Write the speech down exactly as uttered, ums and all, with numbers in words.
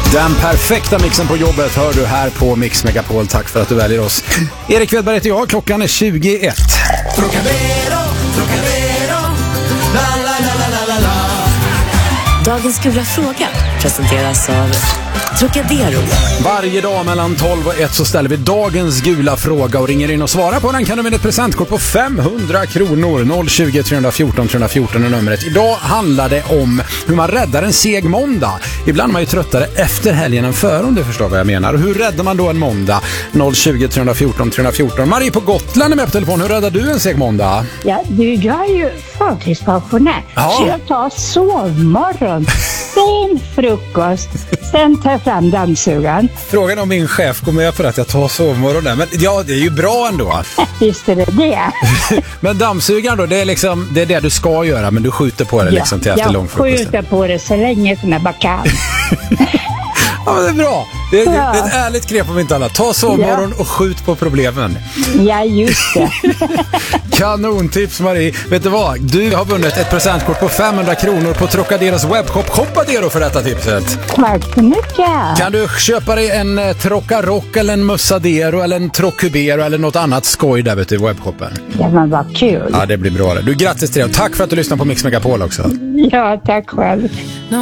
Den perfekta mixen på jobbet hör du här på Mix Megapol. Tack för att du väljer oss. Erik Wedberg heter jag, klockan är tjugoett. Trocadero, Trocadero, la la la la la la. Dagens gula fråga presenteras av Trocadero. Varje dag mellan tolv och ett så ställer vi dagens gula fråga och ringer in och svarar på den kan du vinna ett presentkort på femhundra kronor. noll tjugo, tre fjorton, tre fjorton är numret. Idag handlar det om hur man räddar en seg måndag. Ibland är man ju tröttare efter helgen än före, om du förstår vad jag menar. Hur räddar man då en måndag? noll tjugo, tre fjorton, tre fjorton. Marie på Gotland är med på telefon. Hur räddar du en seg måndag? Ja, du, jag är ju förtidspensionär. Ja. Så jag tar sovmorgon, fin frukost, sen tar jag fram dammsugaren. Frågan om min chef går med för att jag tar sovmorgon där. Men ja, det är ju bra ändå. Visst är det det. Men dammsugaren då, det är liksom det är det du ska göra, men du skjuter på det liksom till efter långfrukosten. Jag skjuter på det så länge som jag bara kan. Ja, men det är bra. Det är, ja. det är ett ärligt knep om inte alla. Ta sovmorgon ja. och skjut på problemen. Ja, just det. Kanontips, Marie. Vet du vad? Du har vunnit ett presentkort på femhundra kronor på Trocaderos webbshop. Shoppadero för detta tipset. Tack så mycket. Kan du köpa dig en eh, Trocarock eller en Mussadero eller en Trocubero eller något annat skoj där vet du i webbshoppen? Ja, men vad kul. Ja, det blir bra det. Du, grattis till det och tack för att du lyssnar på Mix Megapol också. Ja, tack själv.